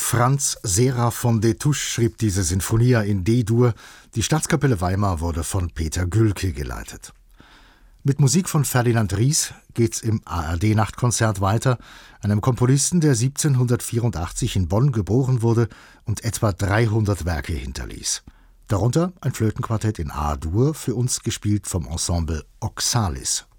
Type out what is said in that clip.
Franz Seraph von Destouches schrieb diese Sinfonia in D-Dur. Die Staatskapelle Weimar wurde von Peter Gülke geleitet. Mit Musik von Ferdinand Ries geht's im ARD-Nachtkonzert weiter, einem Komponisten, der 1784 in Bonn geboren wurde und etwa 300 Werke hinterließ. Darunter ein Flötenquartett in A-Dur, für uns gespielt vom Ensemble Oxalis.